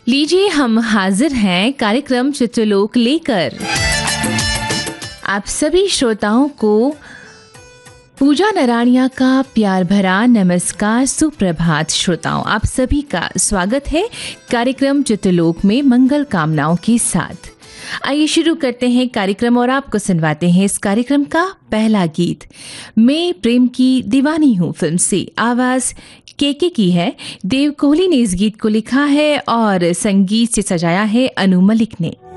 लीजिए हम हाजिर हैं कार्यक्रम चित्रलोक लेकर। आप सभी श्रोताओं को पूजा नराणिया का प्यार भरा नमस्कार। सुप्रभात श्रोताओं, आप सभी का स्वागत है कार्यक्रम चित्रलोक में मंगल कामनाओं के साथ। आइए शुरू करते हैं कार्यक्रम और आपको सुनवाते हैं इस कार्यक्रम का पहला गीत। मैं प्रेम की दीवानी हूँ फिल्म से आवाज केके की है। देव कोहली ने इस गीत को लिखा है और संगीत से सजाया है अनु मलिक ने।